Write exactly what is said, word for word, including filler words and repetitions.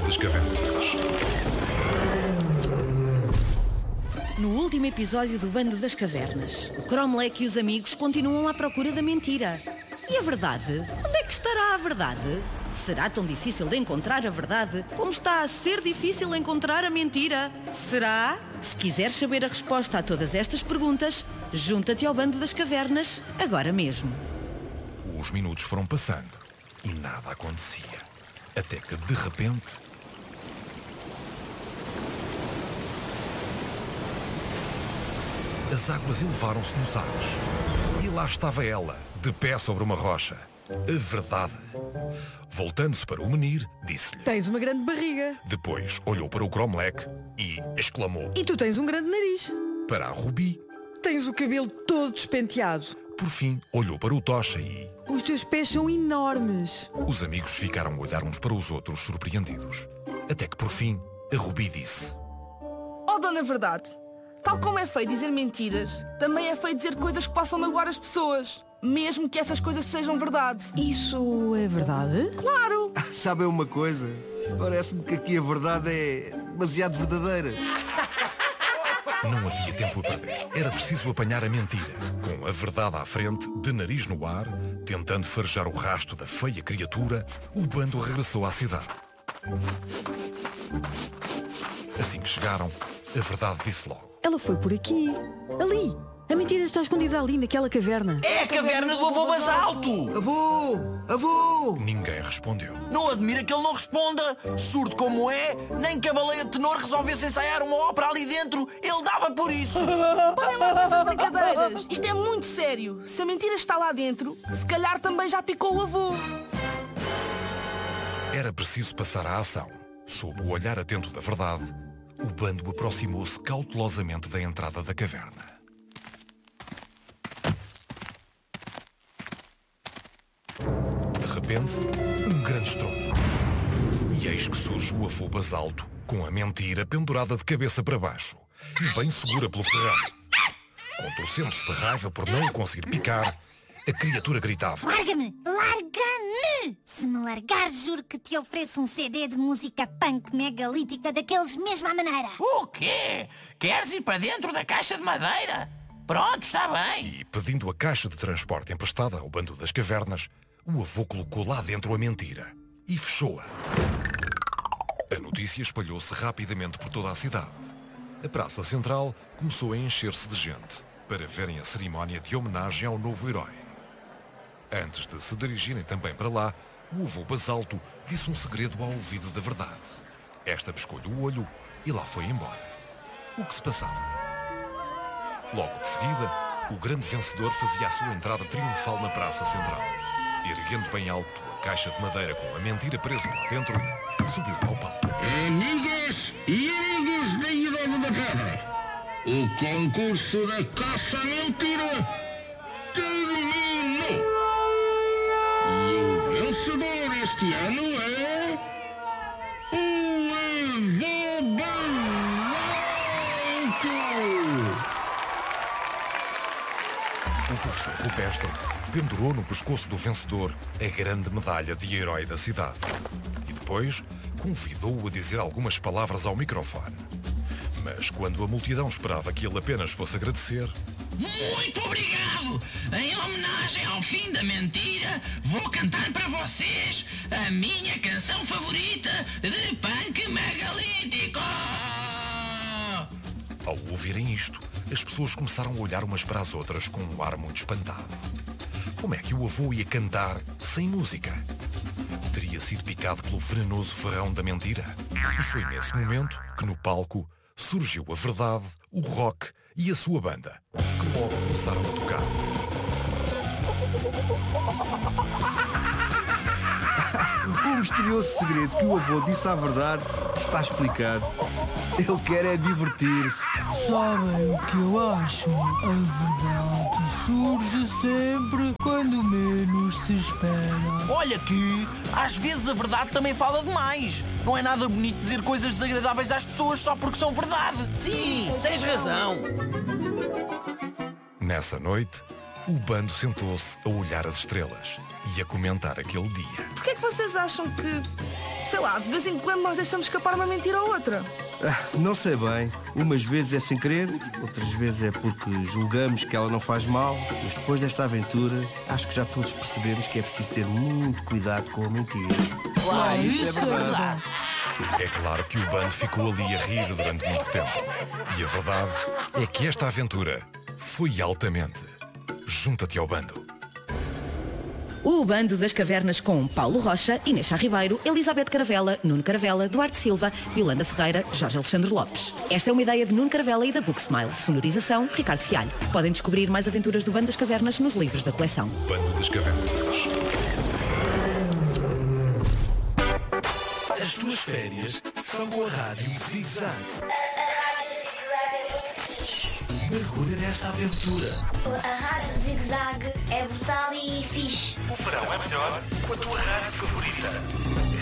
das Cavernas. No último episódio do Bando das Cavernas, o Cromlech e os amigos continuam à procura da mentira. E a verdade? Onde é que estará a verdade? Será tão difícil de encontrar a verdade como está a ser difícil encontrar a mentira? Será? Se quiseres saber a resposta a todas estas perguntas, junta-te ao Bando das Cavernas agora mesmo. Os minutos foram passando e nada acontecia. Até que, de repente... as águas elevaram-se nos ares. E lá estava ela, de pé sobre uma rocha. A verdade. Voltando-se para o menir, disse-lhe: Tens uma grande barriga. Depois olhou para o Cromlech e exclamou: E tu tens um grande nariz. Para a Rubi. Tens o cabelo todo despenteado. Por fim, olhou para o Tocha e... Os teus pés são enormes. Os amigos ficaram a olhar uns para os outros, surpreendidos. Até que, por fim, a Rubi disse: Oh, Dona Verdade, tal como é feio dizer mentiras, também é feio dizer coisas que possam magoar as pessoas, mesmo que essas coisas sejam verdade. Isso é verdade? Claro! Sabem uma coisa? Parece-me que aqui a verdade é demasiado verdadeira. Não havia tempo a perder. Era preciso apanhar a mentira. Com a verdade à frente, de nariz no ar, tentando farejar o rasto da feia criatura, o bando regressou à cidade. Assim que chegaram, a verdade disse logo: Ela foi por aqui. Ali. A mentira está escondida ali, naquela caverna. É a caverna do avô Basalto! Avô! Avô! Ninguém respondeu. Não admira que ele não responda. Surdo como é, nem que a baleia de tenor resolvesse ensaiar uma ópera ali dentro, ele dava por isso. Parem lá com essas brincadeiras. Isto é muito sério. Se a mentira está lá dentro, se calhar também já picou o avô. Era preciso passar à ação. Sob o olhar atento da verdade, o bando aproximou-se cautelosamente da entrada da caverna. De repente, um grande estrondo. E eis que surge o avô Basalto, com a mentira pendurada de cabeça para baixo e bem segura pelo ferrão. Contorcendo-se de raiva por não o conseguir picar, a criatura gritava: Larga-me! Larga-me! Se me largares, juro que te ofereço um C D de música punk megalítica daqueles mesmo à maneira. O quê? Queres ir para dentro da caixa de madeira? Pronto, está bem. E, pedindo a caixa de transporte emprestada ao Bando das Cavernas, o avô colocou lá dentro a mentira e fechou-a. A notícia espalhou-se rapidamente por toda a cidade. A praça central começou a encher-se de gente para verem a cerimónia de homenagem ao novo herói. Antes de se dirigirem também para lá, o avô Basalto disse um segredo ao ouvido da verdade. Esta pescou-lhe o olho e lá foi embora. O que se passava? Logo de seguida, o grande vencedor fazia a sua entrada triunfal na praça central. Erguendo bem alto a caixa de madeira com a mentira presa lá dentro, subiu ao palco. Amigas e amigos da Idade da Pedra, o concurso da caça à mentira terminou. E o vencedor este ano é o avô Basalto. O professor Rupestre pendurou no pescoço do vencedor a grande medalha de herói da cidade. E depois convidou-o a dizer algumas palavras ao microfone. Mas quando a multidão esperava que ele apenas fosse agradecer... Muito obrigado! Em homenagem ao fim da mentira, vou cantar para vocês a minha canção favorita de punk megalítico! Ao ouvirem isto, as pessoas começaram a olhar umas para as outras com um ar muito espantado. Como é que o avô ia cantar sem música? Teria sido picado pelo venenoso ferrão da mentira? E foi nesse momento que no palco surgiu a verdade, o rock e a sua banda, que logo começaram a tocar. O misterioso segredo que o avô disse à verdade está explicado. Ele quer é divertir-se. Sabem o que eu acho? A verdade surge sempre quando menos se espera. Olha que, às vezes a verdade também fala demais. Não é nada bonito dizer coisas desagradáveis às pessoas só porque são verdade. Sim, tens razão. Nessa noite, o bando sentou-se a olhar as estrelas e a comentar aquele dia. Porquê é que vocês acham que Sei lá, de vez em quando nós deixamos escapar uma mentira ou outra. Ah, não sei bem. Umas vezes é sem querer, outras vezes é porque julgamos que ela não faz mal. Mas depois desta aventura, acho que já todos percebemos que é preciso ter muito cuidado com a mentira. Ah, isso, isso é verdade. É claro que o bando ficou ali a rir durante muito tempo. E a verdade é que esta aventura foi altamente. Junta-te ao bando. O Bando das Cavernas com Paulo Rocha, Inês Sá Ribeiro, Elizabeth Caravela, Nuno Caravela, Duarte Silva, Yolanda Ferreira, Jorge Alexandre Lopes. Esta é uma ideia de Nuno Caravela e da Book Smile. Sonorização, Ricardo Fialho. Podem descobrir mais aventuras do Bando das Cavernas nos livros da coleção. Bando das Cavernas. As tuas férias são com a Rádio Zig Zag. Mergulha nesta aventura. A Rádio Zig Zag é brutal e fixe. O verão é melhor com a tua rádio favorita.